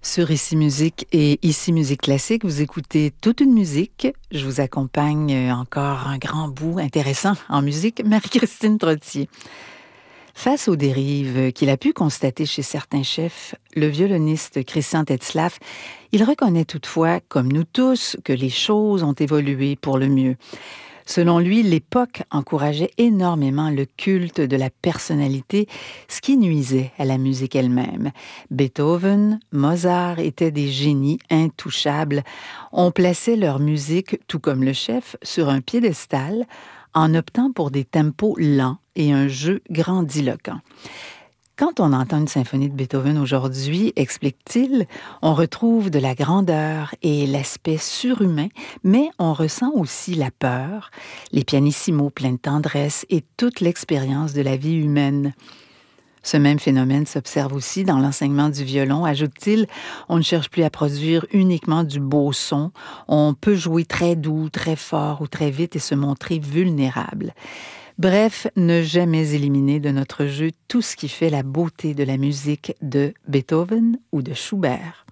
Sur Ici Musique et Ici Musique Classique, vous écoutez toute une musique. Je vous accompagne encore un grand bout intéressant en musique, Marie-Christine Trottier. Face aux dérives qu'il a pu constater chez certains chefs, le violoniste Christian Tetzlaff, il reconnaît toutefois, comme nous tous, que les choses ont évolué pour le mieux. Selon lui, l'époque encourageait énormément le culte de la personnalité, ce qui nuisait à la musique elle-même. Beethoven, Mozart étaient des génies intouchables. On plaçait leur musique, tout comme le chef, sur un piédestal en optant pour des tempos lents et un jeu grandiloquent. Quand on entend une symphonie de Beethoven aujourd'hui, explique-t-il, on retrouve de la grandeur et l'aspect surhumain, mais on ressent aussi la peur, les pianissimos pleins de tendresse et toute l'expérience de la vie humaine. Ce même phénomène s'observe aussi dans l'enseignement du violon, ajoute-t-il. On ne cherche plus à produire uniquement du beau son. On peut jouer très doux, très fort ou très vite et se montrer vulnérable. Bref, ne jamais éliminer de notre jeu tout ce qui fait la beauté de la musique de Beethoven ou de Schubert.